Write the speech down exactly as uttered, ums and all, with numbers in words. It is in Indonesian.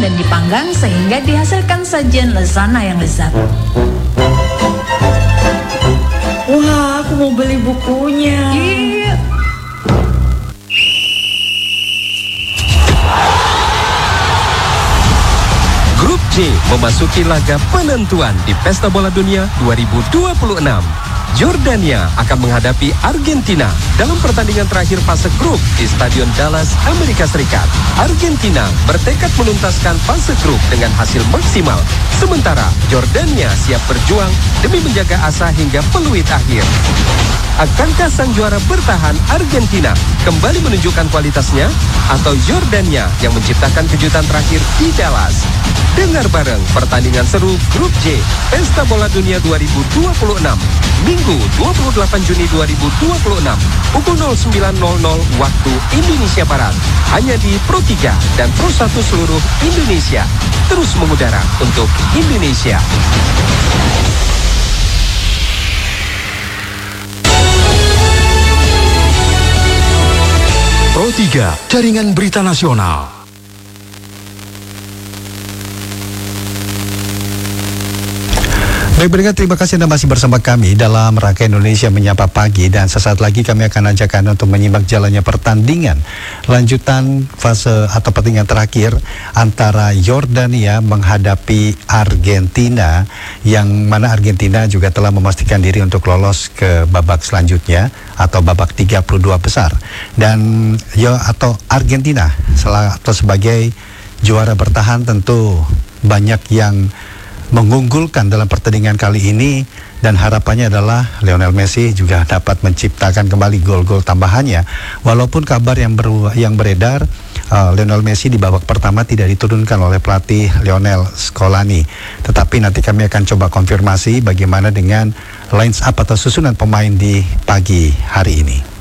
dan dipanggang sehingga dihasilkan sajian lezana yang lezat. Wah, aku mau beli bukunya. Iya. Grup J memasuki laga penentuan di Pesta Bola Dunia dua ribu dua puluh enam. Jordania akan menghadapi Argentina dalam pertandingan terakhir fase grup di Stadion Dallas, Amerika Serikat. Argentina bertekad menuntaskan fase grup dengan hasil maksimal, sementara Jordania siap berjuang demi menjaga asa hingga peluit akhir. Akankah sang juara bertahan Argentina kembali menunjukkan kualitasnya, atau Jordania yang menciptakan kejutan terakhir di Dallas? Dengar bareng pertandingan seru Grup J Pesta Bola Dunia dua ribu dua puluh enam, Minggu dua puluh delapan Juni dua ribu dua puluh enam, pukul nol sembilan nol nol waktu Indonesia Barat, hanya di Pro tiga dan Pro satu seluruh Indonesia. Terus mengudara untuk Indonesia. Pro tiga, Jaringan Berita Nasional. Baik pendengar, terima kasih Anda masih bersama kami dalam rangka Indonesia Menyapa Pagi, dan sesaat lagi kami akan ajak Anda untuk menyimak jalannya pertandingan lanjutan fase atau pertandingan terakhir antara Jordania menghadapi Argentina, yang mana Argentina juga telah memastikan diri untuk lolos ke babak selanjutnya atau babak tiga puluh dua besar. Dan yo atau Argentina sel- atau sebagai juara bertahan tentu banyak yang mengunggulkan dalam pertandingan kali ini, dan harapannya adalah Lionel Messi juga dapat menciptakan kembali gol-gol tambahannya. Walaupun kabar yang ber, yang beredar uh, Lionel Messi di babak pertama tidak diturunkan oleh pelatih Lionel Scolani, tetapi nanti kami akan coba konfirmasi bagaimana dengan lines up atau susunan pemain di pagi hari ini.